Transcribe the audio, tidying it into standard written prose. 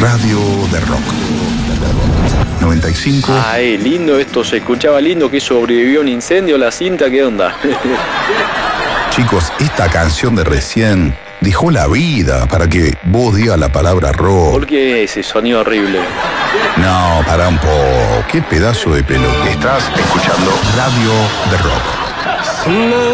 Radio de Rock. 95. Ay, lindo esto, se escuchaba lindo. Que sobrevivió un incendio la cinta, ¿qué onda? Chicos, esta canción de recién dejó la vida para que vos digas la palabra rock. ¿Por qué ese sonido horrible? No, pará un poco. Qué pedazo de pelo. Estás escuchando Radio de Rock.